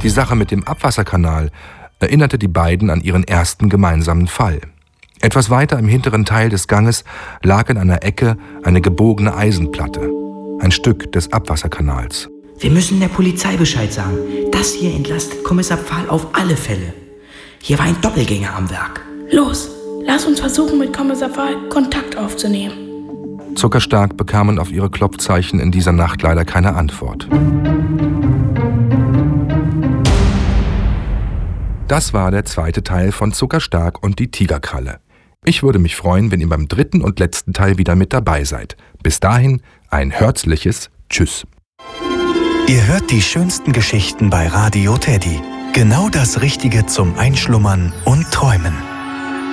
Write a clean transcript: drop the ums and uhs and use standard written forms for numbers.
Die Sache mit dem Abwasserkanal erinnerte die beiden an ihren ersten gemeinsamen Fall. Etwas weiter im hinteren Teil des Ganges lag in einer Ecke eine gebogene Eisenplatte. Ein Stück des Abwasserkanals. Wir müssen der Polizei Bescheid sagen. Das hier entlastet Kommissar Pfahl auf alle Fälle. Hier war ein Doppelgänger am Werk. Los, lass uns versuchen, mit Kommissar Pfahl Kontakt aufzunehmen. Zuckerstark bekamen auf ihre Klopfzeichen in dieser Nacht leider keine Antwort. Das war der zweite Teil von Zuckerstark und die Tigerkralle. Ich würde mich freuen, wenn ihr beim dritten und letzten Teil wieder mit dabei seid. Bis dahin ein herzliches Tschüss. Ihr hört die schönsten Geschichten bei Radio Teddy. Genau das Richtige zum Einschlummern und Träumen.